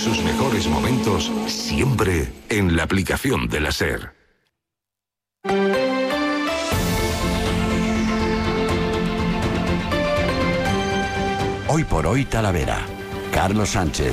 sus mejores momentos siempre en la aplicación de la SER. Hoy por hoy Talavera. Carlos Sánchez.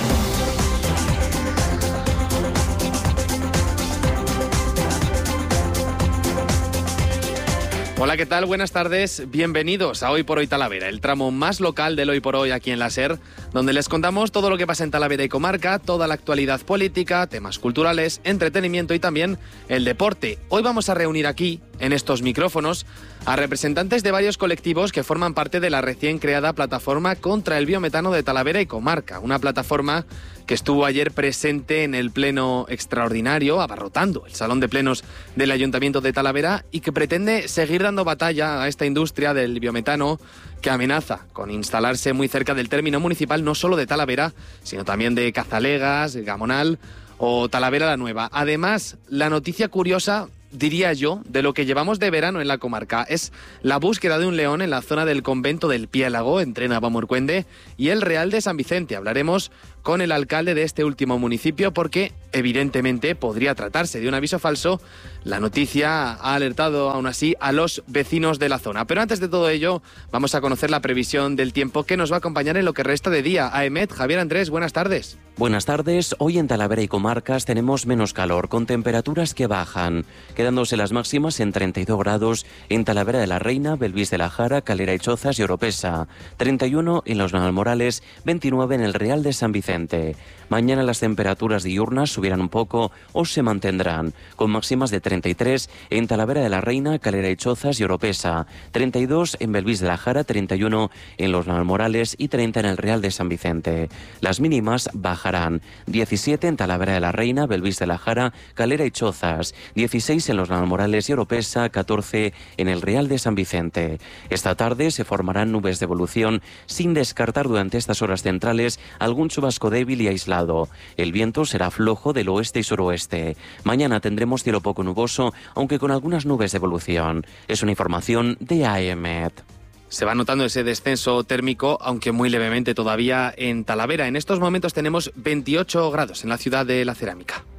Hola, ¿qué tal? Buenas tardes. Bienvenidos a Hoy por Hoy Talavera, el tramo más local del Hoy por Hoy aquí en la SER, donde les contamos todo lo que pasa en Talavera y comarca, toda la actualidad política, temas culturales, entretenimiento y también el deporte. Hoy vamos a reunir aquí, en estos micrófonos, a representantes de varios colectivos que forman parte de la recién creada plataforma contra el biometano de Talavera y comarca, una plataforma que estuvo ayer presente en el pleno extraordinario, abarrotando el salón de plenos del Ayuntamiento de Talavera y que pretende seguir dando batalla a esta industria del biometano que amenaza con instalarse muy cerca del término municipal no solo de Talavera, sino también de Cazalegas, Gamonal o Talavera la Nueva. Además, la noticia curiosa, diría yo, de lo que llevamos de verano en la comarca es la búsqueda de un león en la zona del convento del Piélago, entre Navamurcuende y el Real de San Vicente. Hablaremos con el alcalde de este último municipio porque, evidentemente, podría tratarse de un aviso falso. La noticia ha alertado, aún así, a los vecinos de la zona. Pero antes de todo ello, vamos a conocer la previsión del tiempo que nos va a acompañar en lo que resta de día. AEMET, Javier Andrés, buenas tardes. Buenas tardes. Hoy en Talavera y comarcas tenemos menos calor, con temperaturas que bajan, quedándose las máximas en 32 grados en Talavera de la Reina, Belvís de la Jara, Calera y Chozas y Oropesa, 31 en los Navalmorales, 29 en el Real de San Vicente. Mañana las temperaturas diurnas subirán un poco o se mantendrán, con máximas de 33 en Talavera de la Reina, Calera y Chozas y Oropesa, 32 en Belvís de la Jara, 31 en los Navalmorales y 30 en el Real de San Vicente. Las mínimas bajarán, 17 en Talavera de la Reina, Belvís de la Jara, Calera y Chozas, 16 en los Navalmorales y Oropesa, 14 en el Real de San Vicente. Esta tarde se formarán nubes de evolución sin descartar durante estas horas centrales algún chubasco débil y aislado. El viento será flojo del oeste y suroeste. Mañana tendremos cielo poco nuboso, aunque con algunas nubes de evolución. Es una información de AEMET. Se va notando ese descenso térmico, aunque muy levemente todavía en Talavera. En estos momentos tenemos 28 grados en la ciudad de la Cerámica.